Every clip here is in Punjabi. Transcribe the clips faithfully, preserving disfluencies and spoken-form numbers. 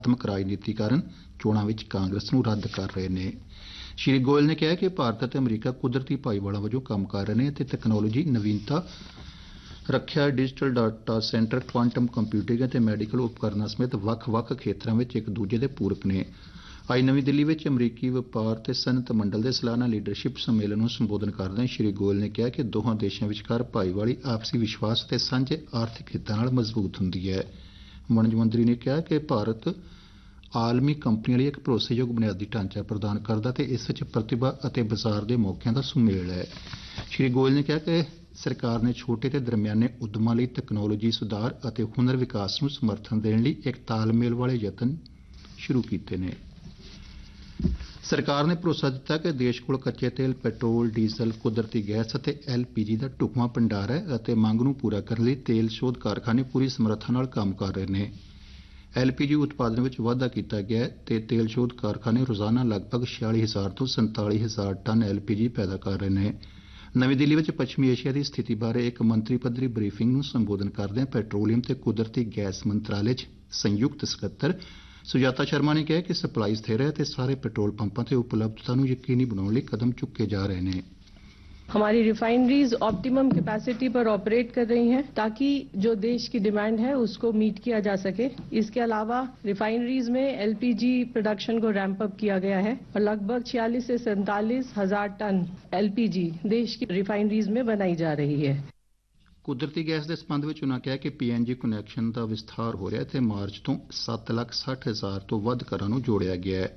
ਆਤਮਕ ਰਾਜਨੀਤੀ ਕਾਰਨ ਚੋਣਾਂ ਵਿੱਚ ਕਾਂਗਰਸ ਨੂੰ ਰੱਦ ਕਰ ਰਹੇ ਨੇ। ਸ਼੍ਰੀ ਗੋਇਲ ਨੇ ਕਿਹਾ ਕਿ ਭਾਰਤ ਅਤੇ ਅਮਰੀਕਾ ਕੁਦਰਤੀ ਭਾਈਵਾਲਾ ਵਜੋਂ ਕੰਮ ਕਰ ਰਹੇ ਨੇ ਅਤੇ ਤਕਨਾਲੋਜੀ, ਨਵੀਨਤਾ, ਰੱਖਿਆ, digital data centre, quantum computing ਅਤੇ ਮੈਡੀਕਲ ਉਪਕਰਨਾਂ ਸਮੇਤ ਵੱਖ-ਵੱਖ ਖੇਤਰਾਂ ਵਿੱਚ ਇੱਕ ਦੂਜੇ ਦੇ ਪੂਰਕ ਨੇ। ਅੱਜ ਨਵੀਂ ਦਿੱਲੀ ਵਿੱਚ ਅਮਰੀਕੀ ਵਪਾਰ ਤੇ ਸਨਅਤ ਮੰਡਲ ਦੇ ਸਾਲਾਨਾ ਲੀਡਰਸ਼ਿਪ ਸੰਮੇਲਨ ਨੂੰ ਸੰਬੋਧਨ ਕਰਦਿਆਂ ਸ਼੍ਰੀ ਗੋਇਲ ਨੇ ਕਿਹਾ ਕਿ ਦੋਹਾਂ ਦੇਸ਼ਾਂ ਵਿਚਕਾਰ ਭਾਈਵਾਲੀ ਆਪਸੀ ਵਿਸ਼ਵਾਸ ਅਤੇ ਸਾਂਝੇ ਆਰਥਿਕ ਹਿੱਤਾਂ ਨਾਲ ਮਜ਼ਬੂਤ ਹੁੰਦੀ ਹੈ। ਵਣਜ ਮੰਤਰੀ ਨੇ ਕਿਹਾ ਕਿ ਭਾਰਤ ਆਲਮੀ ਕੰਪਨੀਆਂ ਲਈ ਇੱਕ ਭਰੋਸੇਯੋਗ ਬੁਨਿਆਦੀ ਢਾਂਚਾ ਪ੍ਰਦਾਨ ਕਰਦਾ ਤੇ ਇਸ ਵਿੱਚ ਪ੍ਰਤਿਭਾ ਅਤੇ ਬਾਜ਼ਾਰ ਦੇ ਮੌਕਿਆਂ ਦਾ ਸੁਮੇਲ ਹੈ। ਸ਼੍ਰੀ ਗੋਇਲ ਨੇ ਕਿਹਾ ਕਿ ਸਰਕਾਰ ਨੇ ਛੋਟੇ ਤੇ ਦਰਮਿਆਨੇ ਉਦਮਾਂ ਲਈ ਤਕਨਾਲੋਜੀ ਸੁਧਾਰ ਅਤੇ ਹੁਨਰ ਵਿਕਾਸ ਨੂੰ ਸਮਰਥਨ ਦੇਣ ਲਈ ਇੱਕ ਤਾਲਮੇਲ ਵਾਲੇ ਯਤਨ ਸ਼ੁਰੂ ਕੀਤੇ ਨੇ। ਸਰਕਾਰ ਨੇ ਭਰੋਸਾ ਦਿੱਤਾ ਕਿ ਦੇਸ਼ ਕੋਲ ਕੱਚੇ ਤੇਲ, ਪੈਟਰੋਲ, ਡੀਜ਼ਲ, ਕੁਦਰਤੀ ਗੈਸ ਅਤੇ ਐਲ ਪੀ ਜੀ ਦਾ ਢੁਕਵਾਂ ਭੰਡਾਰ ਹੈ ਅਤੇ ਮੰਗ ਨੂੰ ਪੂਰਾ ਕਰਨ ਲਈ ਤੇਲ ਸੋਧ ਕਾਰਖਾਨੇ ਪੂਰੀ ਸਮਰੱਥਾ ਨਾਲ ਕੰਮ ਕਰ ਰਹੇ ਨੇ। ਐਲ ਪੀ ਜੀ ਉਤਪਾਦਨ ਵਿੱਚ ਵਾਧਾ ਕੀਤਾ ਗਿਆ ਤੇ ਤੇਲ ਸੋਧ ਕਾਰਖਾਨੇ ਰੋਜ਼ਾਨਾ ਲਗਭਗ ਛਿਆਲੀ ਹਜ਼ਾਰ ਤੋਂ ਸੰਤਾਲੀ ਹਜ਼ਾਰ ਟਨ ਐਲ ਪੀ ਜੀ ਪੈਦਾ ਕਰ ਰਹੇ ਨੇ। ਨਵੀਂ ਦਿੱਲੀ ਵਿੱਚ ਪੱਛਮੀ ਏਸ਼ੀਆ ਦੀ ਸਥਿਤੀ ਬਾਰੇ ਇੱਕ ਮੰਤਰੀ ਪੱਧਰੀ ਬਰੀਫਿੰਗ ਨੂੰ ਸੰਬੋਧਨ ਕਰਦਿਆਂ ਪੈਟਰੋਲੀਅਮ ਤੇ ਕੁਦਰਤੀ ਗੈਸ ਮੰਤਰਾਲੇ 'ਚ ਸੰਯੁਕਤ ਸਕੱਤਰ ਸੁਜਾਤਾ ਸ਼ਰਮਾ ਨੇ ਕਿਹਾ ਕਿ ਸਪਲਾਈ ਸਥਿਰ ਹੈ ਤੇ ਸਾਰੇ ਪੈਟਰੋਲ ਪੰਪਾਂ ਤੇ ਉਪਲਬਧਤਾ ਨੂੰ ਯਕੀਨੀ ਬਣਾਉਣ ਲਈ ਕਦਮ ਚੁੱਕੇ ਜਾ ਰਹੇ ਨੇ। हमारी रिफाइनरीज ऑप्टिमम कैपेसिटी पर ऑपरेट कर रही हैं ताकि जो देश की डिमांड है उसको मीट किया जा सके। इसके अलावा रिफाइनरीज में एल पी जी प्रोडक्शन को रैंप अप किया गया है और लगभग छियालीस से सैंतालीस हजार टन एल पी जी देश की रिफाइनरीज में बनाई जा रही है। ਕੁਦਰਤੀ ਗੈਸ ਦੇ ਸੰਬੰਧ ਵਿੱਚ ਉਨ੍ਹਾਂ ਕਿਹਾ ਕਿ ਪੀ ਐਨ ਜੀ ਕੁਨੈਕਸ਼ਨ ਦਾ ਵਿਸਥਾਰ ਹੋ ਰਿਹਾ ਤੇ ਮਾਰਚ ਤੋਂ ਸੱਤ ਲੱਖ ਸੱਠ ਹਜ਼ਾਰ ਤੋਂ ਵੱਧ ਘਰਾਂ ਨੂੰ ਜੋੜਿਆ ਗਿਆ ਹੈ।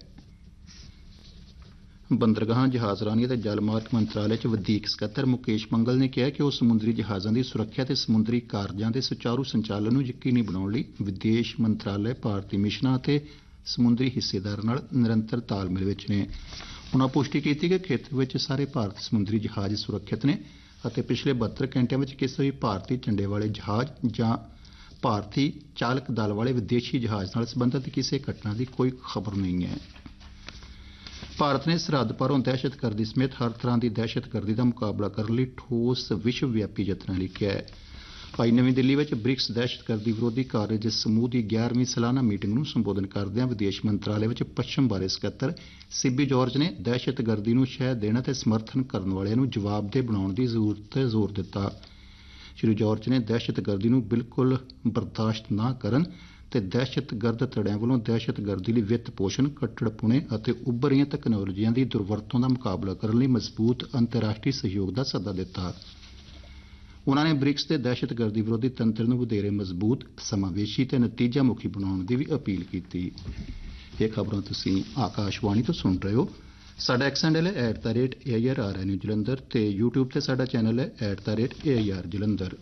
ਬੰਦਰਗਾਹਾਂ, ਜਹਾਜ਼ਰਾਨੀ ਅਤੇ ਜਲ ਮਾਰਗ ਮੰਤਰਾਲੇ 'ਚ ਵਧੀਕ ਸਕੱਤਰ ਮੁਕੇਸ਼ ਮੰਗਲ ਨੇ ਕਿਹਾ ਕਿ ਉਹ ਸਮੁੰਦਰੀ ਜਹਾਜ਼ਾਂ ਦੀ ਸੁਰੱਖਿਆ ਤੇ ਸਮੁੰਦਰੀ ਕਾਰਜਾਂ ਦੇ ਸੁਚਾਰੂ ਸੰਚਾਲਨ ਨੂੰ ਯਕੀਨੀ ਬਣਾਉਣ ਲਈ ਵਿਦੇਸ਼ ਮੰਤਰਾਲੇ, ਭਾਰਤੀ ਮਿਸ਼ਨਾਂ ਅਤੇ ਸਮੁੰਦਰੀ ਹਿੱਸੇਦਾਰਾਂ ਨਾਲ ਨਿਰੰਤਰ ਤਾਲਮੇਲ ਵਿੱਚ ਨੇ। ਉਨ੍ਹਾਂ ਪੁਸ਼ਟੀ ਕੀਤੀ ਕਿ ਖੇਤਰ ਵਿੱਚ ਸਾਰੇ ਭਾਰਤੀ ਸਮੁੰਦਰੀ ਜਹਾਜ਼ ਸੁਰੱਖਿਅਤ ਨੇ ਅਤੇ ਪਿਛਲੇ ਬਹੱਤਰ ਘੰਟਿਆਂ ਵਿੱਚ ਕਿਸੇ ਵੀ ਭਾਰਤੀ ਝੰਡੇ ਵਾਲੇ ਜਹਾਜ਼ ਜਾਂ ਭਾਰਤੀ ਚਾਲਕ ਦਲ ਵਾਲੇ ਵਿਦੇਸ਼ੀ ਜਹਾਜ਼ ਨਾਲ ਸੰਬੰਧਿਤ ਕਿਸੇ ਘਟਨਾ ਦੀ ਕੋਈ ਖਬਰ ਨਹੀਂ ਹੈ। ਭਾਰਤ ਨੇ ਸਰਹੱਦ ਪਾਰੋਂ ਦਹਿਸ਼ਤਗਰਦੀ ਸਮੇਤ ਹਰ ਤਰ੍ਹਾਂ ਦੀ ਦਹਿਸ਼ਤਗਰਦੀ ਦਾ ਮੁਕਾਬਲਾ ਕਰਨ ਲਈ ਠੋਸ ਵਿਸ਼ਵ ਵਿਆਪੀ ਯਤਨਾਂ ਲਈ ਕਿਹਾ ਹੈ। ਅੱਜ ਨਵੀਂ ਦਿੱਲੀ ਵਿੱਚ ਬ੍ਰਿਕਸ ਦਹਿਸ਼ਤਗਰਦੀ ਵਿਰੋਧੀ ਕਾਰਜ ਸਮੂਹ ਦੀ ਗਿਆਰਵੀਂ ਸਾਲਾਨਾ ਮੀਟਿੰਗ ਨੂੰ ਸੰਬੋਧਨ ਕਰਦਿਆਂ ਵਿਦੇਸ਼ ਮੰਤਰਾਲੇ ਵਿੱਚ ਪੱਛਮ ਬਾਰੇ ਸਕੱਤਰ ਸਿਬੀ ਜਾਰਜ ਨੇ ਦਹਿਸ਼ਤਗਰਦੀ ਨੂੰ ਸ਼ਹਿ ਦੇਣ ਅਤੇ ਸਮਰਥਨ ਕਰਨ ਵਾਲਿਆਂ ਨੂੰ ਜਵਾਬਦੇਹ ਬਣਾਉਣ ਦੀ ਜ਼ਰੂਰਤ 'ਤੇ ਜ਼ੋਰ ਦਿੱਤਾ। ਸ਼੍ਰੀ ਜਾਰਜ ਨੇ ਦਹਿਸ਼ਤਗਰਦੀ ਨੂੰ ਬਿਲਕੁਲ ਬਰਦਾਸ਼ਤ ਨਾ ਕਰਨ ਤੇ ਦਹਿਸ਼ਤਗਰਦ ਧੜਿਆਂ ਵੱਲੋਂ ਦਹਿਸ਼ਤਗਰਦੀ ਲਈ ਵਿੱਤ ਪੋਸ਼ਣ, ਕੱਟੜਪੁਣੇ ਅਤੇ ਉੱਭਰ ਰਹੀਆਂ ਤਕਨਾਲੋਜੀਆਂ ਦੀ ਦੁਰਵਰਤੋਂ ਦਾ ਮੁਕਾਬਲਾ ਕਰਨ ਲਈ ਮਜ਼ਬੂਤ ਅੰਤਰਰਾਸ਼ਟਰੀ ਸਹਿਯੋਗ ਦਾ ਸੱਦਾ ਦਿੱਤਾ। ਉਨ੍ਹਾਂ ਨੇ ਬ੍ਰਿਕਸ ਦੇ ਦਹਿਸ਼ਤਗਰਦੀ ਵਿਰੋਧੀ ਤੰਤਰ ਨੂੰ ਵਧੇਰੇ ਮਜ਼ਬੂਤ, ਸਮਾਵੇਸ਼ੀ ਤੇ ਨਤੀਜਾ ਮੁਖੀ ਬਣਾਉਣ ਦੀ ਵੀ ਅਪੀਲ ਕੀਤੀ। ਇਹ ਖਬਰਾਂ ਤੁਸੀਂ ਆਕਾਸ਼ਵਾਣੀ ਤੋਂ ਸੁਣ ਰਹੇ ਹੋ। ਸਾਡਾ ਐਕਸ ਹੈਂਡਲ ਹੈ at the rate A I R R N U Jalandhar ਤੇ ਯੂਟਿਊਬ ਤੇ ਸਾਡਾ ਚੈਨਲ ਹੈ at the rate A I R Jalandhar.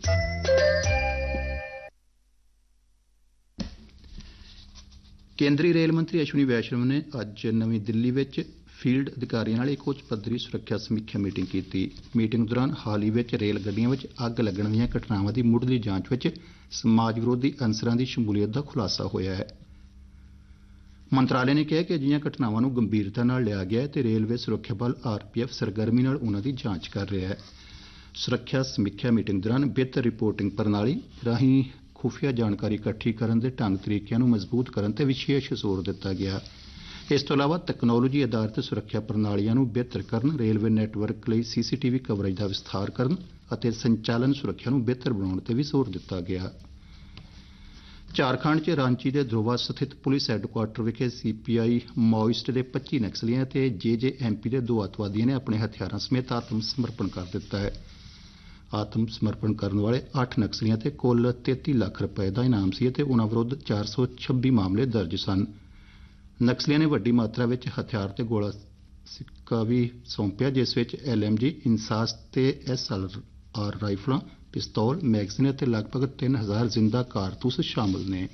ਕੇਂਦਰੀ ਰੇਲ ਮੰਤਰੀ ਅਸ਼ਵਨੀ ਵੈਸ਼ਨਵ ਨੇ ਅੱਜ ਨਵੀਂ ਦਿੱਲੀ ਵਿੱਚ ਫੀਲਡ ਅਧਿਕਾਰੀਆਂ ਨਾਲ ਇੱਕ ਉੱਚ ਪੱਧਰੀ ਸੁਰੱਖਿਆ ਸਮੀਖਿਆ ਮੀਟਿੰਗ ਕੀਤੀ। ਮੀਟਿੰਗ ਦੌਰਾਨ ਹਾਲ ਹੀ ਵਿੱਚ ਰੇਲ ਗੱਡੀਆਂ ਵਿੱਚ ਅੱਗ ਲੱਗਣ ਦੀਆਂ ਘਟਨਾਵਾਂ ਦੀ ਮੁੱਢਲੀ ਜਾਂਚ ਵਿੱਚ ਸਮਾਜ ਵਿਰੋਧੀ ਅਨਸਰਾਂ ਦੀ ਸ਼ਮੂਲੀਅਤ ਦਾ ਖੁਲਾਸਾ ਹੋਇਆ ਹੈ। ਮੰਤਰਾਲੇ ਨੇ ਕਿਹਾ ਕਿ ਅਜਿਹੀਆਂ ਘਟਨਾਵਾਂ ਨੂੰ ਗੰਭੀਰਤਾ ਨਾਲ ਲਿਆ ਗਿਆ ਹੈ ਤੇ ਰੇਲਵੇ ਸੁਰੱਖਿਆ ਬਲ ਆਰ ਪੀ ਐਫ ਸਰਗਰਮੀ ਨਾਲ ਉਨ੍ਹਾਂ ਦੀ ਜਾਂਚ ਕਰ ਰਿਹਾ ਹੈ। ਸੁਰੱਖਿਆ ਸਮੀਖਿਆ ਮੀਟਿੰਗ ਦੌਰਾਨ ਬਿਹਤਰ ਰਿਪੋਰਟਿੰਗ ਪ੍ਰਣਾਲੀ ਰਾਹੀਂ ਖੁਫੀਆ ਜਾਣਕਾਰੀ ਇਕੱਠੀ ਕਰਨ ਦੇ ਢੰਗ ਤਰੀਕਿਆਂ ਨੂੰ ਮਜ਼ਬੂਤ ਕਰਨ ਤੇ ਵਿਸ਼ੇਸ਼ ਜ਼ੋਰ ਦਿੱਤਾ ਗਿਆ। ਇਸ ਤੋਂ ਇਲਾਵਾ ਤਕਨਾਲੋਜੀ ਆਧਾਰਿਤ ਸੁਰੱਖਿਆ ਪ੍ਰਣਾਲੀਆਂ ਨੂੰ ਬਿਹਤਰ ਕਰਨ, ਰੇਲਵੇ ਨੈਟਵਰਕ ਲਈ ਸੀ ਸੀ ਟੀ ਵੀ ਕਵਰੇਜ ਦਾ ਵਿਸਥਾਰ ਕਰਨ ਅਤੇ ਸੰਚਾਲਨ ਸੁਰੱਖਿਆ ਨੂੰ ਬਿਹਤਰ ਬਣਾਉਣ ਤੇ ਵੀ ਜ਼ੋਰ ਦਿੱਤਾ ਗਿਆ। ਝਾਰਖੰਡ 'ਚ ਰਾਂਚੀ ਦੇ ਧਰੋਵਾ ਸਥਿਤ ਪੁਲਿਸ ਹੈੱਡਕੁਆਰਟਰ ਵਿਖੇ ਸੀ ਪੀ ਆਈ ਮਾਓਇਸਟ ਦੇ ਪੱਚੀ ਨਕਸਲੀਆਂ ਅਤੇ ਜੇ ਜੇ ਐਮ ਪੀ ਦੇ ਦੋ ਅੱਤਵਾਦੀਆਂ ਨੇ ਆਪਣੇ ਹਥਿਆਰਾਂ ਸਮੇਤ ਆਤਮ ਸਮਰਪਣ ਕਰ ਦਿੱਤਾ ਹੈ। ਆਤਮ ਸਮਰਪਣ ਕਰਨ ਵਾਲੇ ਅੱਠ ਨਕਸਲੀਆਂ ਤੇ ਕੁੱਲ ਤੇਤੀ ਲੱਖ ਰੁਪਏ ਦਾ ਇਨਾਮ ਸੀ ਅਤੇ ਉਨ੍ਹਾਂ ਵਿਰੁੱਧ ਚਾਰ ਸੌ ਛੱਬੀ ਮਾਮਲੇ ਦਰਜ ਸਨ। ਨਕਸਲੀਆਂ ਨੇ ਵੱਡੀ ਮਾਤਰਾ ਵਿੱਚ ਹਥਿਆਰ ਤੇ ਗੋਲਾ ਸਿੱਕਾ ਵੀ ਸੌਂਪਿਆ, ਜਿਸ ਵਿੱਚ ਐਲ ਐਮ ਜੀ, ਇਨਸਾਸ ਤੇ ਐਸ ਐਲ ਆਰ ਰਾਈਫਲਾਂ, ਪਿਸਤੌਲ, ਮੈਗਜ਼ੀਨ ਅਤੇ ਲਗਭਗ ਤਿੰਨ ਹਜ਼ਾਰ ਜ਼ਿੰਦਾ ਕਾਰਤੂਸ ਸ਼ਾਮਲ ਨੇ।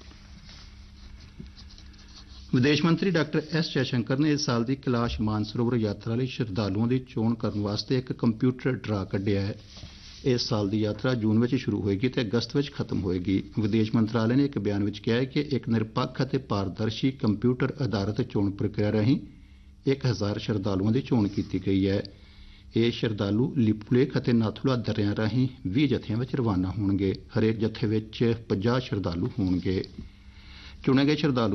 ਵਿਦੇਸ਼ ਮੰਤਰੀ ਡਾਕਟਰ ਐਸ ਜੈਸ਼ੰਕਰ ਨੇ ਇਸ ਸਾਲ ਦੀ ਕੈਲਾਸ਼ ਮਾਨਸਰੋਵਰ ਯਾਤਰਾ ਲਈ ਸ਼ਰਧਾਲੂਆਂ ਦੀ ਚੋਣ ਕਰਨ ਵਾਸਤੇ ਇੱਕ ਕੰਪਿਊਟਰ ਡਰਾ ਕੱਢਿਆ ਹੈ। ਇਸ ਸਾਲ ਦੀ ਯਾਤਰਾ ਜੂਨ ਵਿੱਚ ਸ਼ੁਰੂ ਹੋਏਗੀ ਤੇ ਅਗਸਤ ਵਿੱਚ ਖਤਮ ਹੋਏਗੀ। ਵਿਦੇਸ਼ ਮੰਤਰਾਲੇ ਨੇ ਇੱਕ ਬਿਆਨ ਵਿੱਚ ਕਿਹਾ ਹੈ ਕਿ ਇੱਕ ਨਿਰਪੱਖ ਅਤੇ ਪਾਰਦਰਸ਼ੀ ਕੰਪਿਊਟਰ ਆਧਾਰਿਤ ਚੋਣ ਪ੍ਰਕਿਰਿਆ ਰਾਹੀਂ ਇੱਕ ਹਜ਼ਾਰ ਸ਼ਰਧਾਲੂਆਂ ਦੀ ਚੋਣ ਕੀਤੀ ਗਈ ਹੈ। ਇਹ ਸ਼ਰਧਾਲੂ ਲਿਪੁਲੇਖ ਅਤੇ ਨਾਥੂਲਾ ਦਰਿਆ ਰਾਹੀਂ ਵੀਹ ਜਥਿਆਂ ਵਿੱਚ ਰਵਾਨਾ ਹੋਣਗੇ। ਹਰੇਕ ਜਥੇ ਵਿੱਚ ਪੰਜਾਹ ਸ਼ਰਧਾਲੂ ਹੋਣਗੇ। ਚੁਣੇ ਗਏ ਸ਼ਰਧਾਲੂ